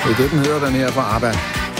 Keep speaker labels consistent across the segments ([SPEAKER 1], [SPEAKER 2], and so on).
[SPEAKER 1] Det er det, den hedder, den her fra ABBA.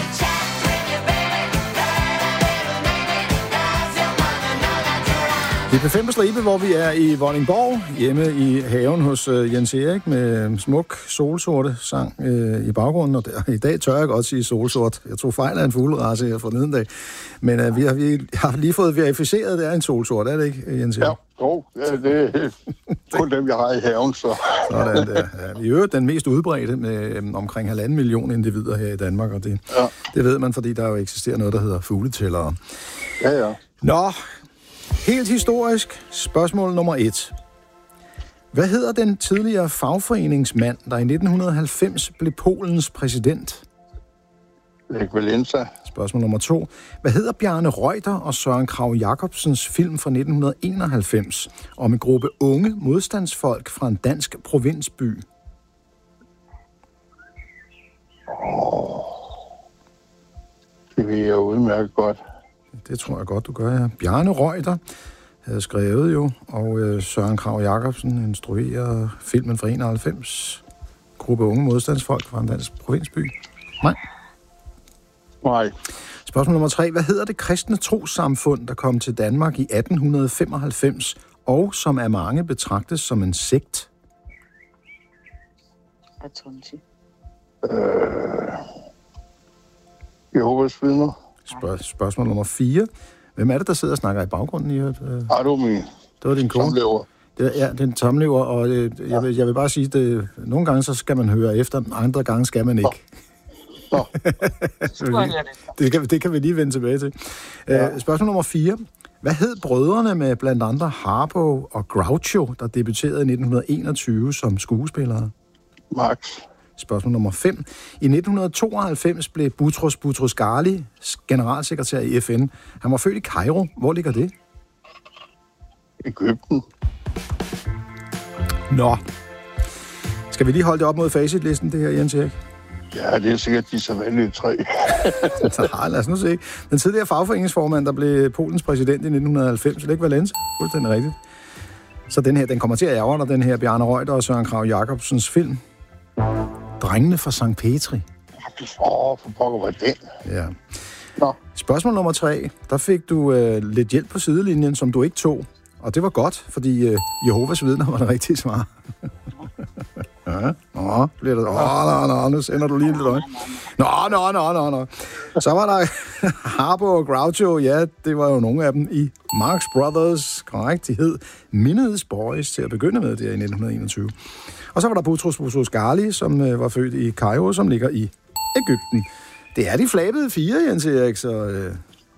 [SPEAKER 1] Vi er på 5 på stribe, hvor vi er i Vordingborg, hjemme i haven hos Jens Erik med smuk solsorte sang i baggrunden. Og i dag tør jeg godt sige solsort. Jeg tror fejl af en fuglerace her forleden dag. Men vi har lige fået verificeret, at det er en solsort, er det ikke, Jens Erik?
[SPEAKER 2] Ja, det er kun dem, jeg har i haven, så...
[SPEAKER 1] Sådan der. Ja, i øvrigt den mest udbredte med omkring 1,5 million individer her i Danmark, og det ved man, fordi der jo eksisterer noget, der hedder fugletællere.
[SPEAKER 2] Ja.
[SPEAKER 1] Nå, helt historisk. Spørgsmål nummer 1. Hvad hedder den tidligere fagforeningsmand, der i 1990 blev Polens præsident?
[SPEAKER 2] Lech Walesa.
[SPEAKER 1] Spørgsmål nummer 2. Hvad hedder Bjarne Reuter og Søren Kragh Jacobsens film fra 1991 om en gruppe unge modstandsfolk fra en dansk provinsby?
[SPEAKER 2] Det vil jeg udmærke godt.
[SPEAKER 1] Det tror jeg godt, du gør, ja. Bjarne Reuter havde skrevet jo, og Søren Kragh Jacobsen instruerer filmen fra 91. Gruppe unge modstandsfolk fra en dansk provinsby.
[SPEAKER 2] Nej.
[SPEAKER 1] Spørgsmål nummer 3. Hvad hedder det kristne trossamfund, der kom til Danmark i 1895, og som af mange betragtes som en sekt?
[SPEAKER 2] Jehovas vidner.
[SPEAKER 1] Spørgsmål nummer 4. Hvem er det, der sidder og snakker i baggrunden?
[SPEAKER 2] Det
[SPEAKER 1] var din kone.
[SPEAKER 2] Samlever.
[SPEAKER 1] Ja, det er en samlever, og jeg vil bare sige, at nogle gange så skal man høre efter, andre gange skal man ikke.
[SPEAKER 2] Nå.
[SPEAKER 1] Det kan vi lige vende tilbage til. Spørgsmål nummer 4. Hvad hed brødrene med blandt andre Harpo og Groucho, der debuterede i 1921 som skuespillere?
[SPEAKER 2] Max.
[SPEAKER 1] Spørgsmål nummer 5. I 1992 blev Boutros Boutros-Ghali generalsekretær i FN. Han var født i Kairo. Hvor ligger det?
[SPEAKER 2] Egypten.
[SPEAKER 1] Nå. Skal vi lige holde det op mod facitlisten, det her, Jens Erik?
[SPEAKER 2] Ja, det er sikkert de sædvanlige 3.
[SPEAKER 1] Lad os nu se. Den tidligere fagforeningsformand, der blev Polens præsident i 1990, Lech Walesa. Fuldstændig rigtigt. Så den kommer til at ærge dig, den her Bjarne Reuter og Søren Kragh Jacobsens film. Drengene fra St. Petri.
[SPEAKER 2] For pokker var den.
[SPEAKER 1] Ja.
[SPEAKER 2] Nå.
[SPEAKER 1] Spørgsmål nummer 3. Der fik du lidt hjælp på sidelinjen, som du ikke tog. Og det var godt, fordi Jehovas vidner var det rigtige svar. Bliver det... nu sender du lige lidt øje. Nå. Så var der Harpo og Groucho. Ja, det var jo nogle af dem i Marx Brothers. Korrekt, de hed Minutes Boys til at begynde med der i 1921. Og så var der Boutros Boutros-Ghali, som var født i Kairo, som ligger i Egypten. Det er de flabede 4, Jens Erik, så